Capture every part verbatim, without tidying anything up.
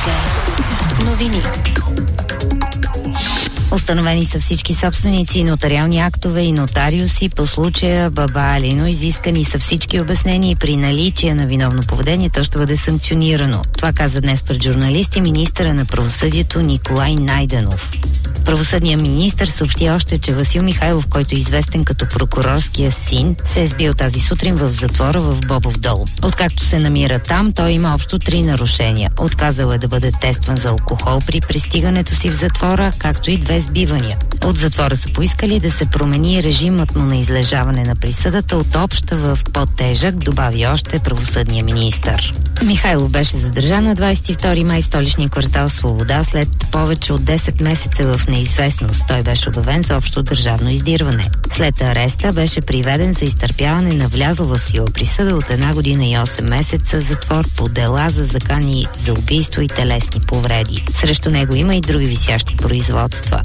Вероника. Новини. Установени са всички собственици, нотариални актове и нотариуси по случая Баба Али, но изискани са всички обяснения и при наличие на виновно поведение то ще бъде санкционирано. Това каза днес пред журналисти министъра на правосъдието Николай Найденов. Правосъдният министър съобщи още, че Васил Михайлов, който е известен като прокурорския син, се е сбил тази сутрин в затвора в Бобов дол. Откакто се намира там, той има общо три нарушения. Отказал е да бъде тестван за алкохол при пристигането си в затвора, както и две сбивания. От затвора са поискали да се промени режимът му на излежаване на присъдата от обща в по-тежък, добави още правосъдния министър. Михайлов беше задържан на двадесет и втори май в столичния квартал Свобода след повече от десет месеца в неизвестност. Той беше обявен за общо държавно издирване. След ареста беше приведен за изтърпяване на влязла в сила присъда от една година и осем месеца затвор по дела за закани за убийство и телесни повреди. Срещу него има и други висящи производства.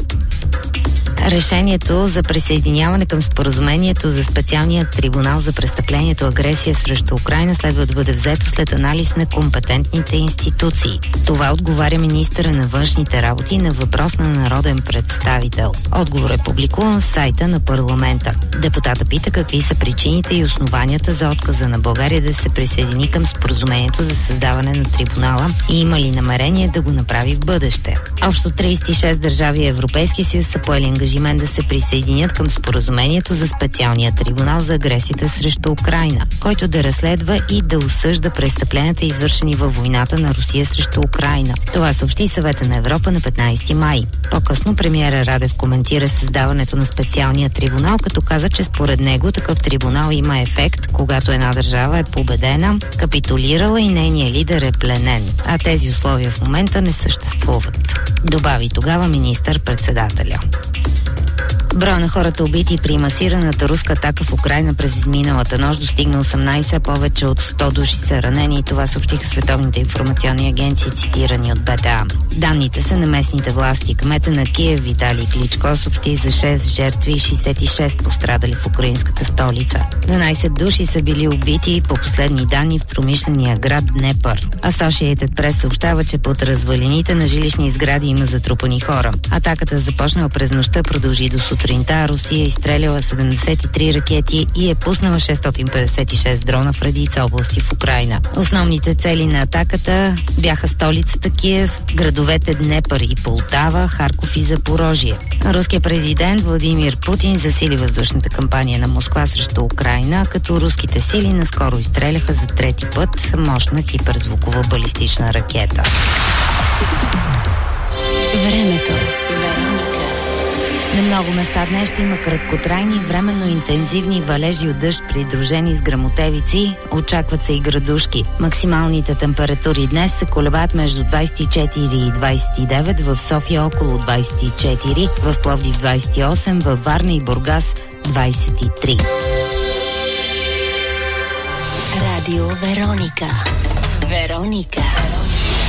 Решението за присъединяване към споразумението за специалния трибунал за престъплението агресия срещу Украйна следва да бъде взето след анализ на компетентните институции. Това отговаря министъра на външните работи на въпрос на народен представител. Отговор е публикуван в сайта на парламента. Депутата пита какви са причините и основанията за отказа на България да се присъедини към споразумението за създаване на трибунала и има ли намерение да го направи в бъдеще. Общо тридесет и шест държави Европейския съюз са поели ангажимент да се присъединят към споразумението за специалния трибунал за агресията срещу Украйна, който да разследва и да осъжда престъпленията, извършени във войната на Русия срещу Украйна. Това съобщи Съвета на Европа на петнадесети май. По-късно премиера Радев коментира създаването на специалния трибунал, като каза, че според него такъв трибунал има ефект, когато една държава е победена, капитулирала и нейният лидер е пленен, а тези условия в момента не съществуват. Добави тогава министър-председателя. Броя на хората убити при масираната руска атака в Украйна през изминалата нощ достигна осемнадесет, а повече от сто души са ранени и това съобщиха световните информационни агенции, цитирани от БТА. Данните са на местните власти. Кмета на Киев Виталий Кличко съобщи за шест жертви и шестдесет и шест пострадали в украинската столица. дванадесет души са били убити по последни данни в промишления град Днепър. Associated Press съобщава, че под развалините на жилищни сгради има затрупани хора. Атаката започнала през нощта, продължи до сутринта. Русия изстреляла седемдесет и три ракети и е пуснала шестстотин петдесет и шест дрона в редица области в Украйна. Основните цели на атаката бяха столицата Киев, градовете Днепър и Полтава, Харков и Запорожие. Руският президент Владимир Путин засили въздушната кампания на Москва срещу Украйна, като руските сили наскоро изстреляха за трети път мощна хиперзвукова балистична ракета. Времето. На много места днес ще има краткотрайни, временно интензивни валежи от дъжд, придружени с гръмотевици. Очакват се и градушки. Максималните температури днес се колебаят между двадесет и четири и двадесет и девет, в София около двадесет и четири, в Пловдив двадесет и осем, във Варна и Бургас двадесет и три. Радио Вероника. Вероника.